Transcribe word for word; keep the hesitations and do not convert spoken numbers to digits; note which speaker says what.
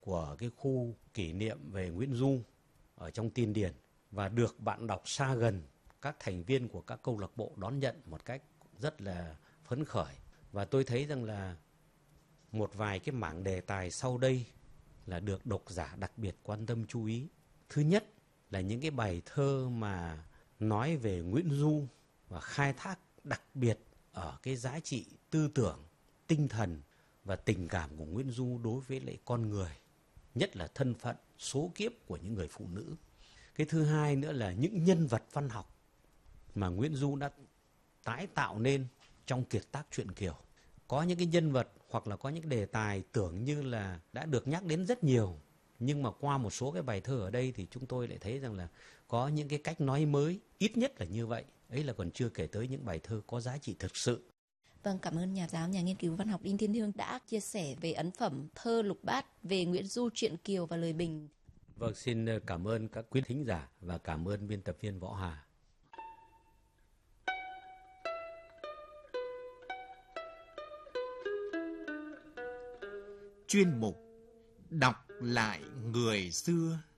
Speaker 1: của cái khu kỷ niệm về Nguyễn Du ở trong Tiên Điền và được bạn đọc xa gần, các thành viên của các câu lạc bộ đón nhận một cách rất là phấn khởi. Và tôi thấy rằng là một vài cái mảng đề tài sau đây là được độc giả đặc biệt quan tâm chú ý. Thứ nhất là những cái bài thơ mà nói về Nguyễn Du và khai thác đặc biệt ở cái giá trị tư tưởng, tinh thần và tình cảm của Nguyễn Du đối với lại con người, nhất là thân phận, số kiếp của những người phụ nữ. Cái thứ hai nữa là những nhân vật văn học mà Nguyễn Du đã tái tạo nên trong kiệt tác truyện Kiều. Có những cái nhân vật hoặc là có những đề tài tưởng như là đã được nhắc đến rất nhiều, nhưng mà qua một số cái bài thơ ở đây thì chúng tôi lại thấy rằng là có những cái cách nói mới, ít nhất là như vậy. Ấy là còn chưa kể tới những bài thơ có giá trị thực sự.
Speaker 2: Vâng, cảm ơn nhà giáo, nhà nghiên cứu văn học Đinh Thiên Hương đã chia sẻ về ấn phẩm Thơ Lục Bát, về Nguyễn Du, truyện Kiều và lời bình.
Speaker 1: Vâng, xin cảm ơn các quý thính giả và cảm ơn biên tập viên Võ Hà.
Speaker 3: Chuyên mục Đọc lại người xưa.